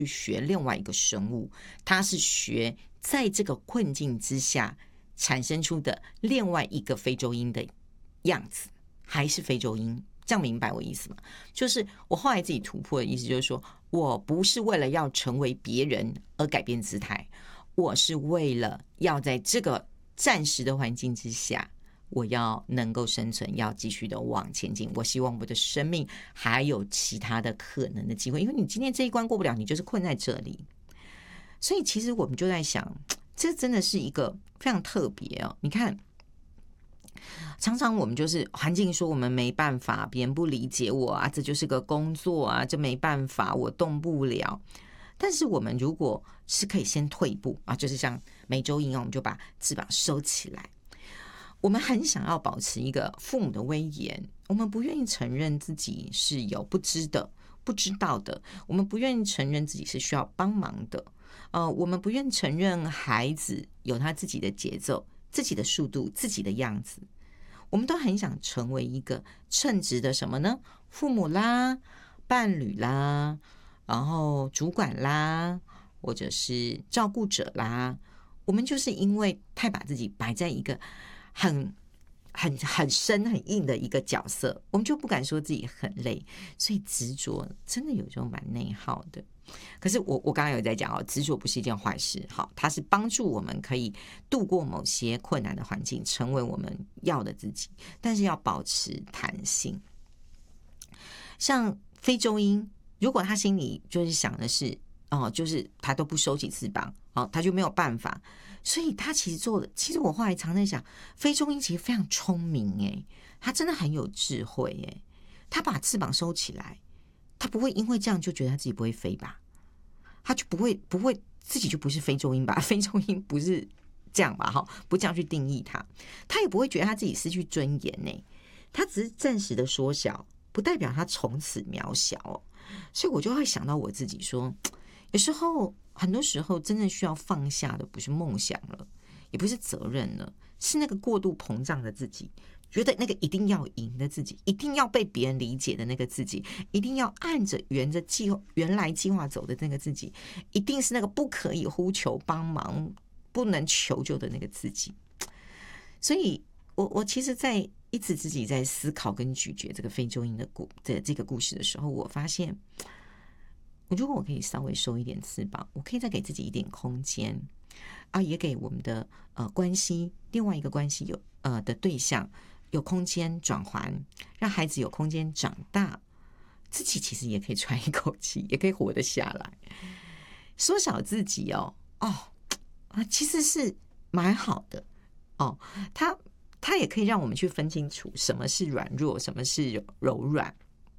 去学另外一个生物，他是学在这个困境之下产生出的另外一个非洲鹰的样子，还是非洲鹰。这样明白我意思吗？就是我后来自己突破的意思，就是说我不是为了要成为别人而改变姿态，我是为了要在这个暂时的环境之下，我要能够生存，要继续的往前进。我希望我的生命还有其他的可能的机会，因为你今天这一关过不了，你就是困在这里。所以其实我们就在想，这真的是一个非常特别哦。你看，常常我们就是环境说我们没办法，别人不理解我啊，这就是个工作啊，这没办法，我动不了。但是我们如果是可以先退一步啊，就是像美洲鹰，我们就把翅膀收起来。我们很想要保持一个父母的威严，我们不愿意承认自己是有不知的、不知道的，我们不愿意承认自己是需要帮忙的。我们不愿意承认孩子有他自己的节奏、自己的速度、自己的样子。我们都很想成为一个称职的什么呢？父母啦、伴侣啦，然后主管啦，或者是照顾者啦。我们就是因为太把自己摆在一个很深很硬的一个角色，我们就不敢说自己很累，所以执着真的有时候蛮内耗的。可是我刚刚有在讲哦，执着不是一件坏事，好，它是帮助我们可以度过某些困难的环境，成为我们要的自己，但是要保持弹性。像非洲鹰，如果他心里就是想的是就是他都不收起翅膀，他就没有办法。所以他其实做的，其实我后来常在想，非洲鹰其实非常聪明他真的很有智慧他把翅膀收起来，他不会因为这样就觉得他自己不会飞吧？他就不会自己就不是非洲鹰吧？非洲鹰不是这样吧？不这样去定义他，他也不会觉得他自己失去尊严他只是暂时的缩小，不代表他从此渺小所以我就会想到我自己说，有时候很多时候真正需要放下的不是梦想了，也不是责任了，是那个过度膨胀的自己，觉得那个一定要赢的自己，一定要被别人理解的那个自己，一定要按着原来计划走的那个自己，一定是那个不可以呼求帮忙、不能求救的那个自己。所以我其实在一直自己在思考跟咀嚼这个非洲鹰的这个故事的时候，我发现如果我可以稍微收一点翅膀，我可以再给自己一点空间也给我们的关系，另外一个关系的对象有空间转换，让孩子有空间长大，自己其实也可以喘一口气，也可以活得下来。缩小自己其实是蛮好的它也可以让我们去分清楚什么是软弱，什么是柔软。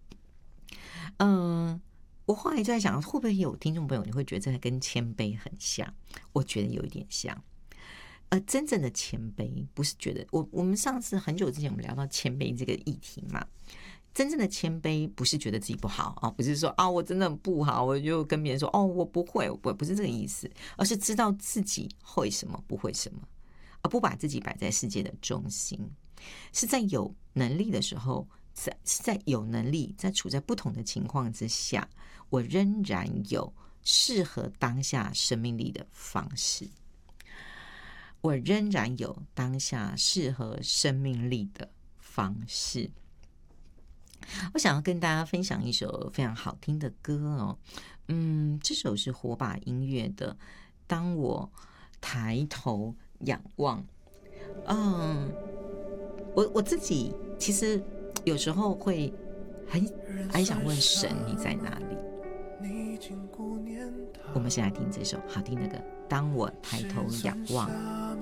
我后来就在想，会不会有听众朋友你会觉得这跟谦卑很像？我觉得有一点像。真正的谦卑不是觉得我们上次很久之前我们聊到谦卑这个议题嘛，真正的谦卑不是觉得自己不好不是说我真的很不好，我就跟别人说我不会，我不是这个意思，而是知道自己会什么不会什么，而不把自己摆在世界的中心，是在有能力的时候，是在有能力在处在不同的情况之下，我仍然有适合当下生命力的方式，我仍然有当下适合生命力的方式。我想要跟大家分享一首非常好听的歌这首是火把音乐的《当我抬头仰望》。我自己其实有时候会很想问神你在哪里。我们先来听这首好听的歌《当我抬头仰望》。